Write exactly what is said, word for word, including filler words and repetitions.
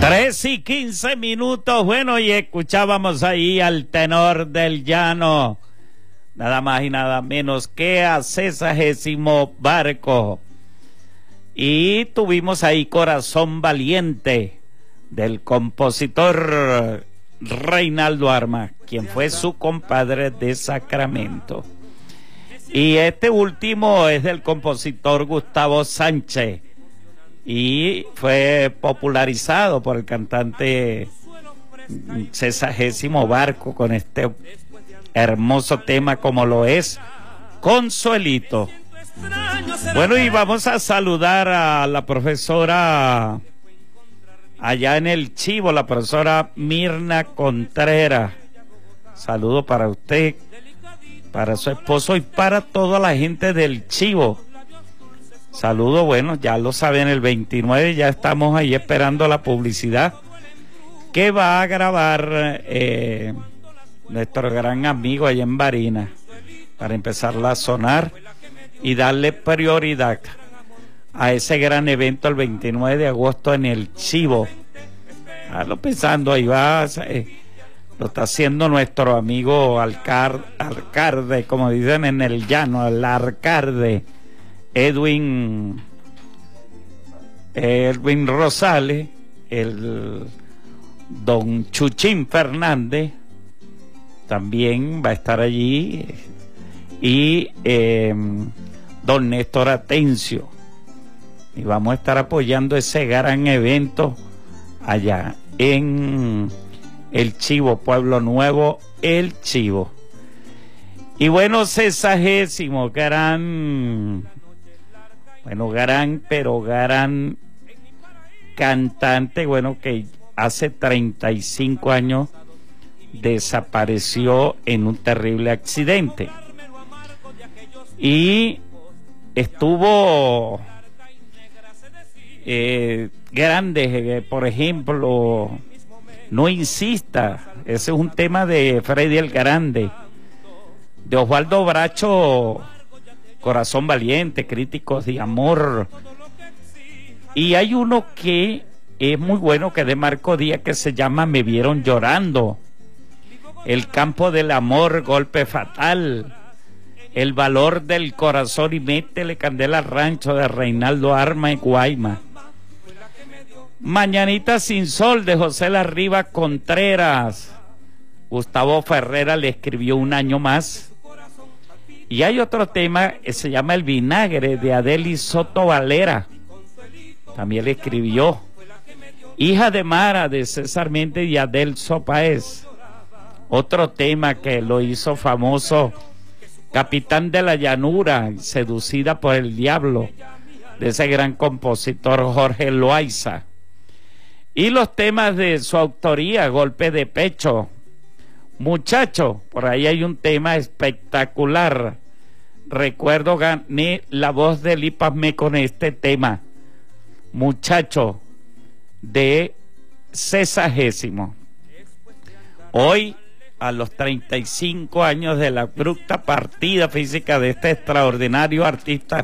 Tres y quince minutos, bueno, y escuchábamos ahí al tenor del llano, nada más y nada menos que a Sexagésimo Barco. Y tuvimos ahí Corazón Valiente, del compositor Reinaldo Armas, quien fue su compadre de Sacramento. Y este último es del compositor Gustavo Sánchez, y fue popularizado por el cantante Sexagésimo Barco con este hermoso tema como lo es Consuelito. Bueno, y vamos a saludar a la profesora allá en el Chivo, la profesora Mirna Contreras. Saludo para usted, para su esposo y para toda la gente del Chivo. Saludo, bueno, ya lo saben, el veintinueve ya estamos ahí esperando la publicidad que va a grabar eh, nuestro gran amigo allá en Barinas, para empezarla a sonar y darle prioridad a ese gran evento el veintinueve de agosto en el Chivo. Ah, lo pensando, ahí va, eh, lo está haciendo nuestro amigo alcar, alcalde, como dicen en el llano, el alcalde Edwin Edwin Rosales, el don Chuchín Fernández también va a estar allí, y eh, don Néstor Atencio, y vamos a estar apoyando ese gran evento allá en el Chivo, Pueblo Nuevo, el Chivo. Y bueno, Sexagésimo, gran, bueno, gran, pero gran cantante, bueno, que hace treinta y cinco años desapareció en un terrible accidente. Y estuvo eh, grandes, eh, por ejemplo, No Insista, ese es un tema de Freddy el Grande. De Osvaldo Bracho, Corazón Valiente, Críticos de Amor. Y hay uno que es muy bueno, que es de Marco Díaz, que se llama Me Vieron Llorando. El Campo del Amor, Golpe Fatal. El Valor del Corazón y Métele Candela al Rancho, de Reinaldo Armas y Guayma. Mañanita sin Sol, de José Larriba Contreras. Gustavo Ferrera le escribió Un Año Más. Y hay otro tema que se llama El Vinagre, de Adeli Soto Valera, también le escribió. Hija de Mara, de César Méndez y Adelso Páez. Otro tema que lo hizo famoso, Capitán de la Llanura, Seducida por el Diablo, de ese gran compositor Jorge Loaiza. Y los temas de su autoría, Golpe de Pecho, Muchacho, por ahí hay un tema espectacular. Recuerdo, gané la voz de Lípame con este tema, Muchacho, de Sexagésimo. Hoy, a los treinta y cinco años de la abrupta partida física de este extraordinario artista,